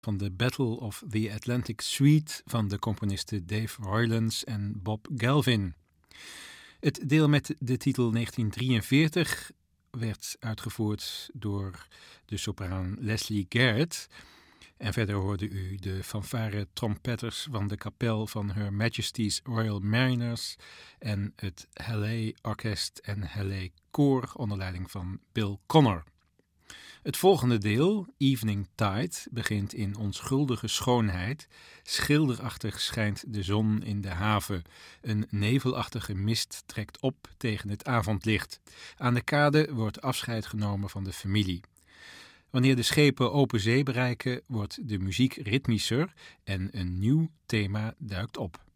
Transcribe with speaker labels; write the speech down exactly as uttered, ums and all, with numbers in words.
Speaker 1: van de Battle of the Atlantic Suite van de componisten Dave Roylance en Bob Gelvin. Het deel met de titel negentien drieënveertig werd uitgevoerd door de sopraan Leslie Garrett. En verder hoorde u de fanfare trompetters van de kapel van Her Majesty's Royal Mariners en het Hallé Orkest en Hallé Koor onder leiding van Bill Connor. Het volgende deel, Evening Tide, begint in onschuldige schoonheid. Schilderachtig schijnt de zon in de haven. Een nevelachtige mist trekt op tegen het avondlicht. Aan de kade wordt afscheid genomen van de familie. Wanneer de schepen open zee bereiken, wordt de muziek ritmischer en een nieuw thema duikt op.